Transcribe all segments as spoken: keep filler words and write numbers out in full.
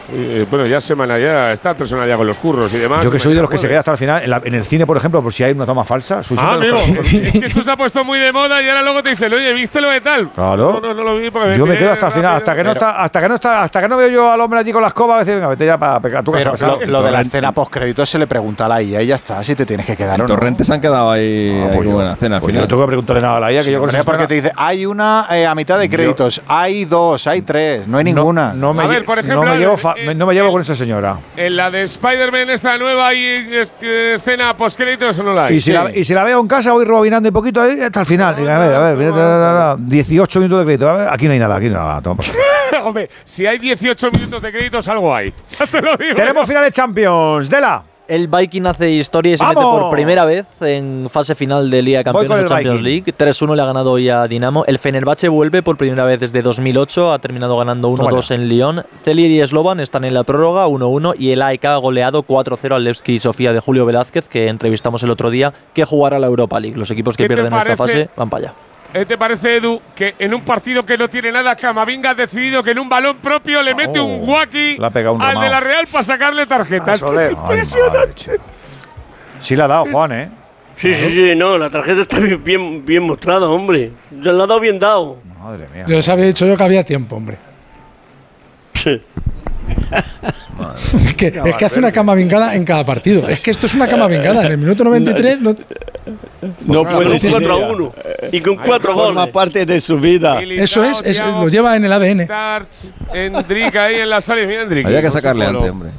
Eh, bueno, ya semana ya está el personal ya con los curros y demás. Yo que soy de los que se queda hasta el final. En, la, en el cine, por ejemplo, por si hay una toma falsa. Soy ah, amigo, los... es que esto se ha puesto muy de moda y ahora luego te dicen, oye, ¿viste lo de tal? Claro. No, no, no lo vi porque yo me quedo hasta el final, hasta que no está, hasta que no está, hasta que no veo yo al hombre allí con la escoba, a veces, venga, vete ya para pegar tu casa. Pero lo, lo de la escena postcrédito se le pregunta a la I A y ya está, si te tienes que quedar o no. Torrentes se han quedado ahí, ah, ahí pues con la cena al pues final. Yo tengo que preguntarle nada a la I A, que sí, yo con eso. Porque te dice, hay una eh, a mitad de créditos, yo, hay dos, hay tres, no hay ninguna. No, no me, a ver, por ejemplo, no me llevo, eh, no me llevo eh, con esa señora. En la de Spider-Man esta nueva hay escena post-créditos o no la hay. Y si, sí. la, y si la veo en casa voy rebobinando un poquito ahí hasta el final. Diga, a ver, a ver, mira, dieciocho minutos de crédito. A ver, aquí no hay nada, aquí no hay nada. Toma. Hombre, si hay dieciocho minutos de créditos, algo hay. Ya te lo digo. Tenemos final de Champions. Dela. El Viking hace historia y se ¡Vamos! mete por primera vez en fase final de Liga de Campeones de Champions League. tres uno le ha ganado hoy a Dinamo. El Fenerbahce vuelve por primera vez desde dos mil ocho. Ha terminado ganando uno dos en Lyon. Celje y Slovan están en la prórroga uno uno. Y el A E K ha goleado cuatro cero al Levski Sofía de Julio Velázquez, que entrevistamos el otro día, que jugará la Europa League. Los equipos que pierden esta fase van para allá. ¿Qué te parece, Edu, que en un partido que no tiene nada, Camavinga ha decidido que en un balón propio le mete oh, un guaki un al ramao. de la Real para sacarle tarjeta? Ah, es, que es impresionante. Ay, sí la ha dado, Juan, ¿eh? Sí, sí, sí, no, la tarjeta está bien, bien, bien mostrada, hombre. La ha dado bien dado. Madre mía. Yo les había dicho yo que había tiempo, hombre. Sí. es que, es que hace una Camavingada en cada partido. Es que esto es una Camavingada. En el minuto noventa y tres… No, no puede ser cuatro a uno y con cuatro goles. Forma parte de su vida. Eso es, es, lo lleva en el A D N. Endrick ahí en la sala. Mira, Endrick. Había que sacarle antes, hombre.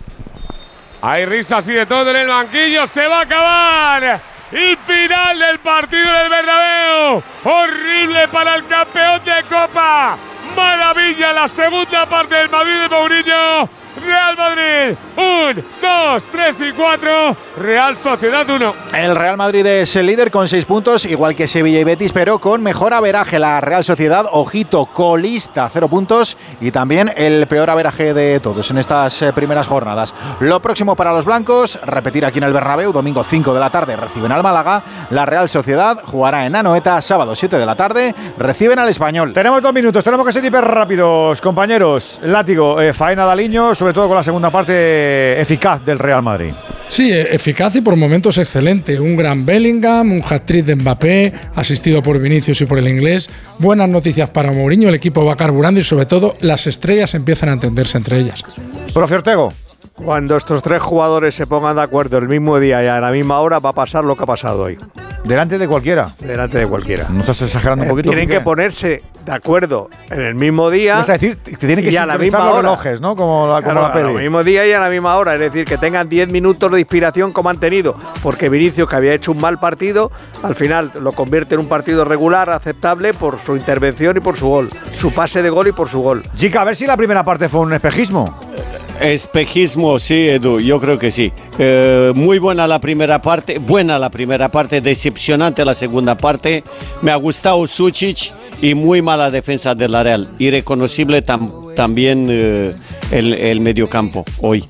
Hay risas y de todo en el banquillo. Se va a acabar el final del partido del Bernabéu. Horrible para el campeón de Copa. Maravilla la segunda parte del Madrid de Mourinho. Real Madrid, un, dos, tres y cuatro. Real Sociedad, uno. El Real Madrid es el líder con seis puntos, igual que Sevilla y Betis, pero con mejor averaje. La Real Sociedad, ojito, colista, cero puntos. Y también el peor averaje de todos en estas eh, primeras jornadas. Lo próximo para los blancos, repetir aquí en el Bernabéu, domingo cinco de la tarde, reciben al Málaga. La Real Sociedad jugará en Anoeta, sábado siete de la tarde, reciben al Español. Tenemos dos minutos, tenemos que ser hiper rápidos, compañeros. Látigo, eh, faena de Aliño, sobre todo con la segunda parte eficaz del Real Madrid. Sí, eficaz y por momentos excelente. Un gran Bellingham, un hat-trick de Mbappé, asistido por Vinicius y por el inglés. Buenas noticias para Mourinho, el equipo va carburando y sobre todo las estrellas empiezan a entenderse entre ellas. Profe Ortego. Cuando estos tres jugadores se pongan de acuerdo el mismo día y a la misma hora, va a pasar lo que ha pasado hoy. ¿Delante de cualquiera? Delante de cualquiera. ¿No estás exagerando un eh, poquito? Tienen que ponerse de acuerdo en el mismo día. Es decir, te tienen que y a la misma los hora. relojes, ¿no? Como la, como claro, la peli. Al mismo día y a la misma hora. Es decir, que tengan diez minutos de inspiración como han tenido. Porque Vinicius, que había hecho un mal partido, al final lo convierte en un partido regular, aceptable por su intervención y por su gol. Su pase de gol y por su gol. Chica, a ver si la primera parte fue un espejismo. Espejismo, sí, Edu, yo creo que sí. Eh, muy buena la primera parte, buena la primera parte, decepcionante la segunda parte. Me ha gustado Sučić y muy mala defensa de la Real. Irreconocible tam, también eh, el, el mediocampo hoy.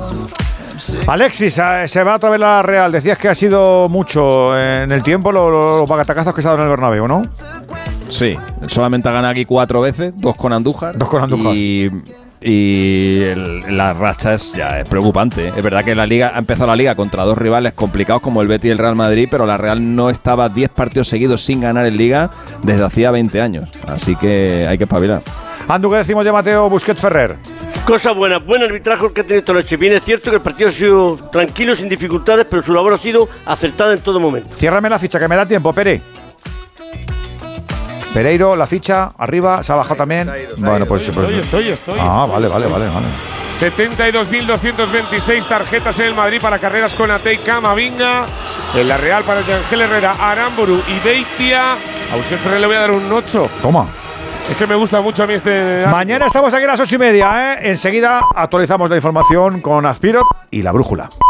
Alexis, se va otra vez la Real. Decías que ha sido mucho en el tiempo los, los bagatacazos que se ha dado en el Bernabéu, ¿no? Sí, solamente ha ganado aquí cuatro veces, dos con Andújar. Dos con Andújar. Y... Y el, la racha es ya es preocupante. Es verdad que la liga ha empezado la liga contra dos rivales complicados como el Betis y el Real Madrid, pero la Real no estaba diez partidos seguidos sin ganar en liga desde hacía veinte años. Así que hay que espabilar. Andu, ¿qué decimos de Mateo Busquets Ferrer? Cosa buena, buen arbitraje que ha tenido esta noche. Bien, es cierto que el partido ha sido tranquilo, sin dificultades, pero su labor ha sido acertada en todo momento. Ciérrame la ficha, que me da tiempo, Pere. Pereiro, la ficha, arriba, se ha bajado también. Bueno, pues estoy, pues, estoy, estoy. Ah, vale, vale, vale, vale. setenta y dos mil doscientos veintiséis tarjetas en el Madrid para carreras con Ate y Camavinga. En la Real para Ángel Herrera, Aramburu y Beitia. A Busquets Ferrer le voy a dar un ocho. Toma. Es que me gusta mucho a mí este… Mañana estamos aquí a las ocho y media, ¿eh? Enseguida actualizamos la información con Aspirot y la brújula.